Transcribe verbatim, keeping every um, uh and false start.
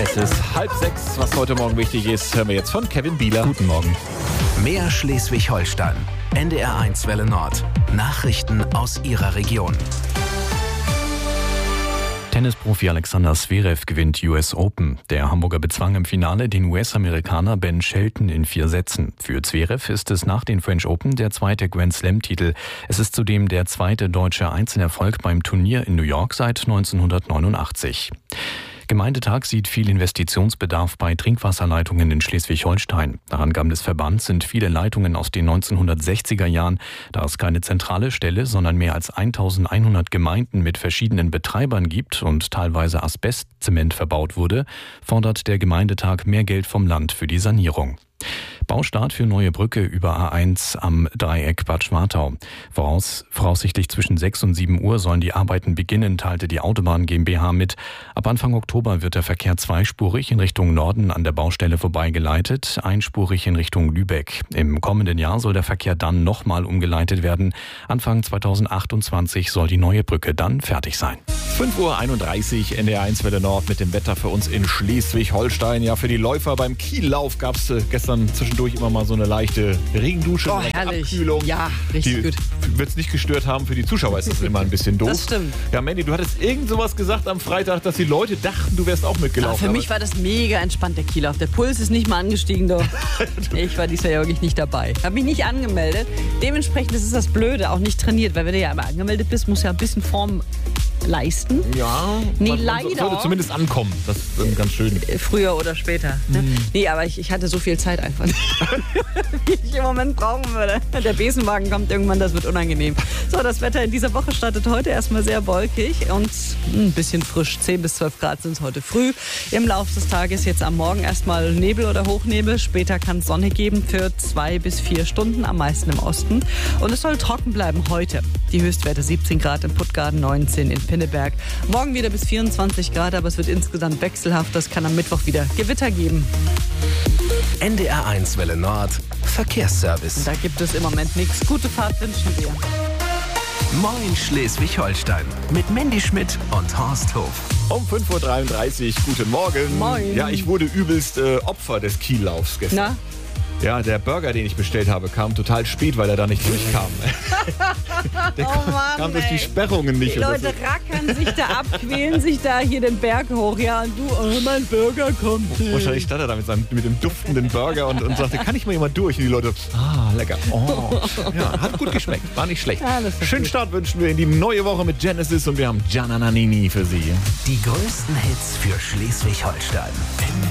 Es ist halb sechs. Was heute Morgen wichtig ist, hören wir jetzt von Kevin Bieler. Guten Morgen. Mehr Schleswig-Holstein. N D R eins Welle Nord. Nachrichten aus Ihrer Region. Tennisprofi Alexander Zverev gewinnt U S Open. Der Hamburger bezwang im Finale den U S-Amerikaner Ben Shelton in vier Sätzen. Für Zverev ist es nach den French Open der zweite Grand Slam-Titel. Es ist zudem der zweite deutsche Einzelerfolg beim Turnier in New York seit neunzehnhundertneunundachtzig. Gemeindetag sieht viel Investitionsbedarf bei Trinkwasserleitungen in Schleswig-Holstein. Nach Angaben des Verbands sind viele Leitungen aus den neunzehnhundertsechziger Jahren, da es keine zentrale Stelle, sondern mehr als eintausendeinhundert Gemeinden mit verschiedenen Betreibern gibt und teilweise Asbestzement verbaut wurde, fordert der Gemeindetag mehr Geld vom Land für die Sanierung. Baustart für neue Brücke über A eins am Dreieck Bad Schwartau. Voraus, voraussichtlich zwischen sechs und sieben Uhr sollen die Arbeiten beginnen, teilte die Autobahn GmbH mit. Ab Anfang Oktober wird der Verkehr zweispurig in Richtung Norden an der Baustelle vorbeigeleitet, einspurig in Richtung Lübeck. Im kommenden Jahr soll der Verkehr dann nochmal umgeleitet werden. Anfang zweitausendachtundzwanzig soll die neue Brücke dann fertig sein. fünf Uhr einunddreißig, N D R eins Welle Nord mit dem Wetter für uns in Schleswig-Holstein. Ja, für die Läufer beim Kiellauf gab es äh, gestern zwischendurch immer mal so eine leichte Regendusche, Oh, eine leichte herrlich. Abkühlung. Ja, richtig die gut. wird es nicht gestört haben. Für die Zuschauer ist das immer ein bisschen doof. Das stimmt. Ja, Mandy, du hattest irgend sowas gesagt am Freitag, dass die Leute dachten, du wärst auch Ja, mitgelaufen. für mich war das mega entspannt, der Kiellauf. Der Puls ist nicht mal angestiegen, doch. Ich war dieses Jahr wirklich nicht dabei. Habe mich nicht angemeldet. Dementsprechend ist es das Blöde, auch nicht trainiert, weil wenn du ja einmal angemeldet bist, musst du ja ein bisschen Form leisten. Ja, Nee, man, man leider. sollte zumindest ankommen. Das ist dann ganz schön. Früher oder später. Ne? Mhm. Nee, aber ich, ich hatte so viel Zeit einfach nicht, wie ich im Moment brauchen würde. Der Besenwagen kommt irgendwann, das wird unangenehm. So, das Wetter in dieser Woche startet heute erstmal sehr wolkig und ein bisschen frisch. zehn bis zwölf Grad sind es heute früh. Im Laufe des Tages jetzt am Morgen erstmal Nebel oder Hochnebel. Später kann es Sonne geben für zwei bis vier Stunden, am meisten im Osten. Und es soll trocken bleiben heute. Die Höchstwerte siebzehn Grad in Puttgarden, neunzehn in Pinneberg. Morgen wieder bis vierundzwanzig Grad, aber es wird insgesamt wechselhaft. Es kann am Mittwoch wieder Gewitter geben. N D R eins Welle Nord. Verkehrsservice. Da gibt es im Moment nichts. Gute Fahrt wünschen wir. Moin Schleswig-Holstein. Mit Mandy Schmidt und Horst Hof. Um fünf Uhr dreiunddreißig, guten Morgen. Moin. Ja, ich wurde übelst äh, Opfer des Kiellaufs gestern. Na? Ja, der Burger, den ich bestellt habe, kam total spät, weil er da nicht durchkam. Der Oh kam, Mann, kam durch die ey. Sperrungen nicht. Die Und das Leute rackern sich da ab, quälen sich da hier den Berg hoch. Ja, und du, oh, mein Burger kommt. ist, wahrscheinlich stand er da mit, seinem, mit dem duftenden Burger und, und sagte, kann ich mal jemand durch? Und die Leute, ah, lecker. Oh. Ja, hat gut geschmeckt, war nicht schlecht. Ja, das ist Schönen gut. Start wünschen wir in die neue Woche mit Genesis und wir haben Gianna Nannini für Sie. Die größten Hits für Schleswig-Holstein.